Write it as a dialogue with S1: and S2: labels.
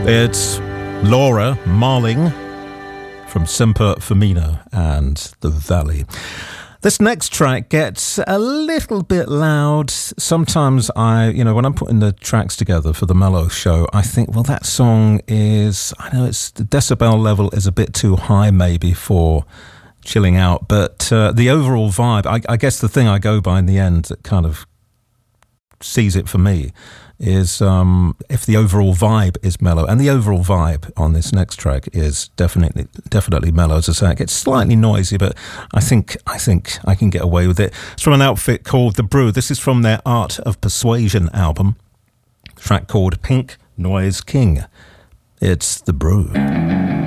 S1: It's Laura Marling from Semper Firmino and The Valley. This next track gets a little bit loud. Sometimes when I'm putting the tracks together for the Mellow Show, I think, well, that song is, I know it's the decibel level is a bit too high maybe for chilling out, but the overall vibe, I guess the thing I go by in the end that kind of sees it for me is if the overall vibe is mellow, and the overall vibe on this next track is definitely mellow. As I say, it gets slightly noisy, but I think I can get away with it. It's from an outfit called The Brew. This is from their Art of Persuasion album, a track called Pink Noise King. It's The Brew.